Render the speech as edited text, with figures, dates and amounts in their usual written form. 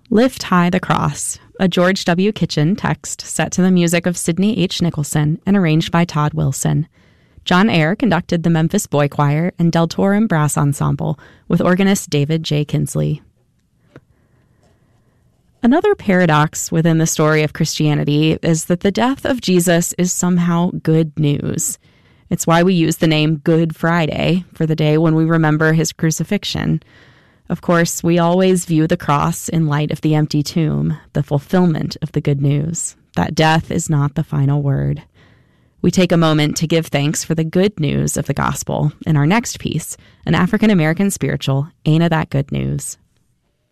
Lift High the Cross, a George W. Kitchen text set to the music of Sidney H. Nicholson and arranged by Todd Wilson. John Eyre conducted the Memphis Boy Choir and Deltorum Brass Ensemble with organist David J. Kinsley. Another paradox within the story of Christianity is that the death of Jesus is somehow good news. It's why we use the name Good Friday for the day when we remember his crucifixion. Of course, we always view the cross in light of the empty tomb, the fulfillment of the good news, that death is not the final word. We take a moment to give thanks for the good news of the gospel in our next piece, an African-American spiritual, Ain't a That Good News?